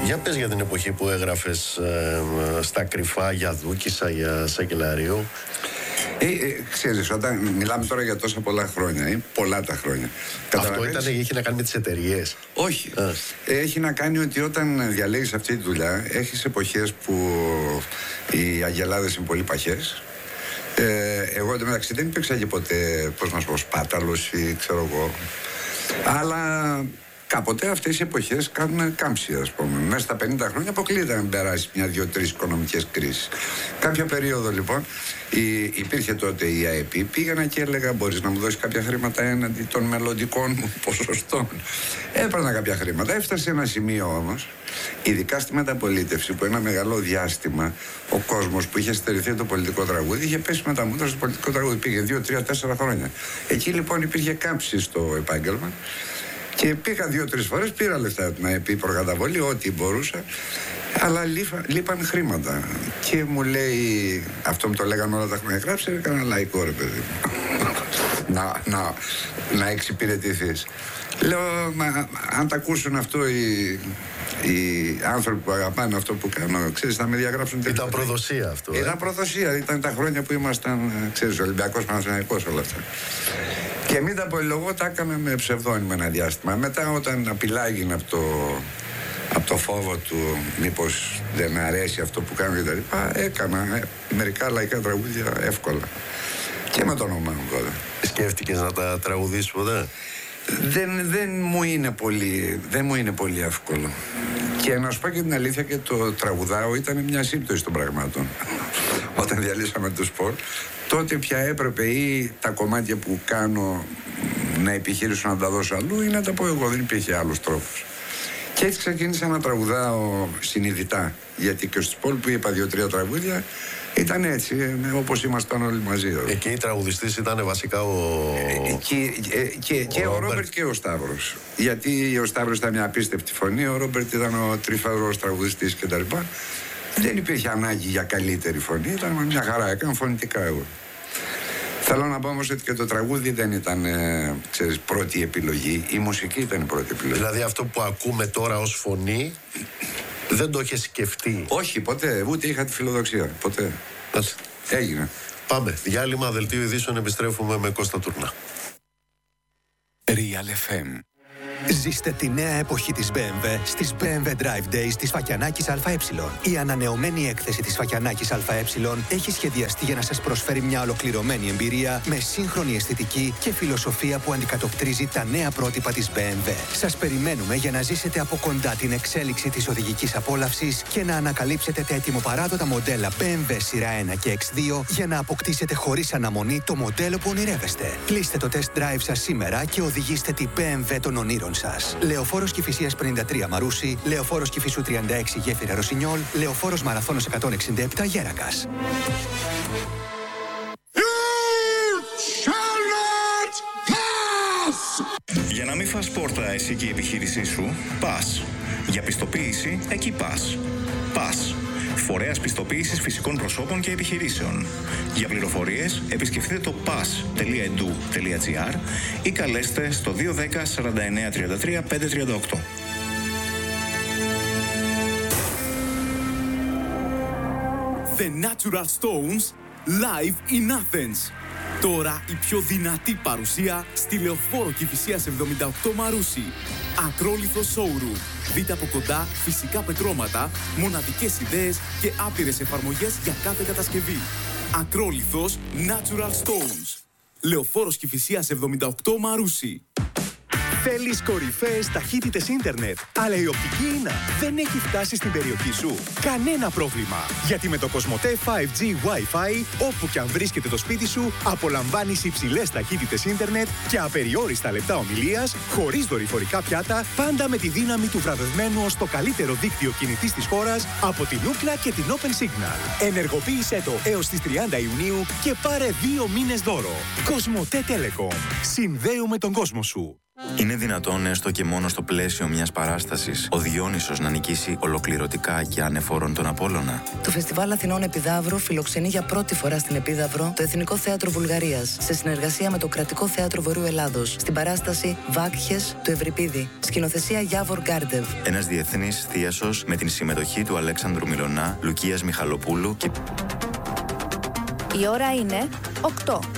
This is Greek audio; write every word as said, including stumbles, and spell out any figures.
Για πες για την εποχή που έγραφες ε, στα κρυφά για Δούκησα, για Σακελαρίου. Ε, ε, ξέρεις, όταν μιλάμε τώρα για τόσα πολλά χρόνια, ε, πολλά τα χρόνια. Αυτό ήταν, είχε να κάνει με τις εταιρείες. Όχι. Ε, έχει να κάνει ότι όταν διαλέγεις αυτή τη δουλειά, έχεις εποχές που οι αγελάδες είναι πολύ παχές. Ε, εγώ εντωμεταξύ δεν υπήρξα και ποτέ, πώς να σου πω, σπάταλος ή ξέρω εγώ. Αλλά κάποτε αυτές οι εποχές κάνουν κάμψη, ας πούμε. Μέσα στα πενήντα χρόνια αποκλείεται να περάσει μια-δυο-τρεις οικονομικές κρίσεις. Κάποια περίοδο λοιπόν η, υπήρχε τότε η ΑΕΠ, πήγαινα και έλεγα: μπορείς να μου δώσεις κάποια χρήματα έναντι των μελλοντικών μου ποσοστών. Έπαιρνα κάποια χρήματα. Έφτασε ένα σημείο όμως, ειδικά στη μεταπολίτευση, που ένα μεγάλο διάστημα ο κόσμος που είχε στερηθεί το πολιτικό τραγούδι είχε πέσει με τα μούτρα στο πολιτικό τραγούδι. Πήγε δύο, τρία, τέσσερα χρόνια. Εκεί λοιπόν υπήρχε κάμψη στο επάγγελμα. Και πήγα δύο-τρεις φορές, πήρα λεφτά από την ΑΕΠ προκαταβολή, ό,τι μπορούσα, αλλά λείπα, λείπαν χρήματα. Και μου λέει, αυτό μου το λέγανε όλα τα χρόνια, γράψε κανένα λαϊκό ρε παιδί να, να, να εξυπηρετηθείς. Λέω, μα αν τα ακούσουν αυτό οι, οι άνθρωποι που αγαπάνε αυτό που κάνω, ξέρεις, θα με διαγράψουν τελικά. Ήταν προδοσία αυτό. Ε? Ήταν προδοσία, ήταν τα χρόνια που ήμασταν, ξέρεις, Ολυμπιακός, Παναθηναϊκός, όλα αυτά. Και μην τα πολυλογώ, τα έκαμε με ψευδόνυμα ένα διάστημα. Μετά, όταν απειλάγινε από το, από το φόβο του, μήπως δεν αρέσει αυτό που κάνω κτλ., έκανα ε, μερικά λαϊκά τραγούδια εύκολα. Και με το όνομά μου βέβαια. Σκέφτηκες να τα τραγουδήσεις ποτέ? Δεν, δεν, μου είναι πολύ, δεν μου είναι πολύ εύκολο. Και να σου πω και την αλήθεια, και το τραγουδάω ήταν μια σύμπτωση των πραγμάτων. Όταν διαλύσαμε το σπορ, τότε πια έπρεπε ή τα κομμάτια που κάνω να επιχείρησω να τα δώσω αλλού ή να τα πω εγώ, δεν υπήρχε άλλος τρόπος. Και έτσι ξεκίνησα να τραγουδάω συνειδητά, γιατί και στο σπορ που είπα δύο-τρία τραγούδια ήταν έτσι, όπως ήμασταν όλοι μαζί. Εκεί οι τραγουδιστής ήταν βασικά ο... Ε, και ε, και, και ο, ο Ρόμπερτ και ο Σταύρος. Γιατί ο Σταύρος ήταν μια απίστευτη φωνή, ο Ρόμπερτ ήταν ο τρυφερός τραγουδιστής κτλ. Δεν υπήρχε ανάγκη για καλύτερη φωνή, ήταν μια χαρά, έκανα φωνητικά εγώ. Θέλω να πω όμως ότι και το τραγούδι δεν ήταν, ε, ξέρεις, πρώτη επιλογή, η μουσική ήταν η πρώτη επιλογή. Δηλαδή αυτό που ακούμε τώρα ως φωνή δεν το είχε σκεφτεί? Όχι, ποτέ, ούτε είχα τη φιλοδοξία, ποτέ. Ας... Έγινε. Πάμε, διάλειμμα, δελτίο ειδήσεων, επιστρέφουμε με Κώστα Τουρνά. Real εφ εμ. Ζήστε τη νέα εποχή της μπι εμ ντάμπλιου στις μπι εμ ντάμπλιου Drive Days της Φακιανάκης ΑΕ. Η ανανεωμένη έκθεση της Φακιανάκης ΑΕ έχει σχεδιαστεί για να σας προσφέρει μια ολοκληρωμένη εμπειρία με σύγχρονη αισθητική και φιλοσοφία που αντικατοπτρίζει τα νέα πρότυπα της μπι εμ ντάμπλιου. Σας περιμένουμε για να ζήσετε από κοντά την εξέλιξη της οδηγικής απόλαυσης και να ανακαλύψετε τα ετοιμοπαράδοτα μοντέλα μπι εμ ντάμπλιου σειρά ένα και εξ δύο για να αποκτήσετε χωρίς αναμονή το μοντέλο που ονειρεύεστε. Κλείστε το test drive σας σήμερα και οδηγήστε την μπι εμ ντάμπλιου των ονείρων σας. Λεωφόρος Κηφισίας πενήντα τρία Μαρούσι, Λεωφόρος Κηφισού τριάντα έξι Γέφυρα Ρωσινιόλ, Λεωφόρος Μαραθώνος εκατόν εξήντα επτά Γέρακας. Για να μην φας πόρτα εσύ και η επιχείρησή σου, πας. Για πιστοποίηση, εκεί πας. Πας. Φορέας πιστοποίησης φυσικών προσώπων και επιχειρήσεων. Για πληροφορίες, επισκεφτείτε το πας τελεία e d u τελεία g r ή καλέστε στο δύο ένα μηδέν σαράντα εννέα τριάντα τρία πεντακόσια τριάντα οκτώ. The Natural Stones live in Athens. Τώρα η πιο δυνατή παρουσία στη Λεωφόρο Κηφισίας εβδομήντα οκτώ Μαρούσι. Ακρόλιθο showroom. Δείτε από κοντά φυσικά πετρώματα, μοναδικές ιδέες και άπειρες εφαρμογές για κάθε κατασκευή. Ακρόλιθος Natural Stones. Λεωφόρος Κηφισίας εβδομήντα οκτώ Μαρούσι. Θέλεις κορυφαίες ταχύτητες ίντερνετ, αλλά η οπτική ίνα δεν έχει φτάσει στην περιοχή σου? Κανένα πρόβλημα, γιατί με το Κοσμοτέ φάιβ τζι Wi-Fi, όπου και αν βρίσκεται το σπίτι σου, απολαμβάνεις υψηλές ταχύτητες ίντερνετ και απεριόριστα λεπτά ομιλίας, χωρίς δορυφορικά πιάτα, πάντα με τη δύναμη του βραβευμένου ως το καλύτερο δίκτυο κινητής της χώρας από την Ookla και την Open Signal. Ενεργοποίησέ το έως τις τριάντα Ιουνίου και πάρε δύο μήνες δώρο. Κοσμοτέ Telecom. Συνδέουμε τον κόσμο σου. Είναι δυνατόν έστω και μόνο στο πλαίσιο μιας παράστασης ο Διόνυσος να νικήσει ολοκληρωτικά και ανεφόρον τον Απόλλωνα? Το Φεστιβάλ Αθηνών Επιδαύρου φιλοξενεί για πρώτη φορά στην Επίδαυρο το Εθνικό Θέατρο Βουλγαρίας σε συνεργασία με το Κρατικό Θέατρο Βορείου Ελλάδος στην παράσταση Βάκχες του Ευρυπίδη. Σκηνοθεσία Γιάβορ Γκάρντεβ. Ένας διεθνής θίασος με την συμμετοχή του Αλέξανδρου Μιλωνά, Λουκίας Μιχαλοπούλου και... Η ώρα είναι οκτώ.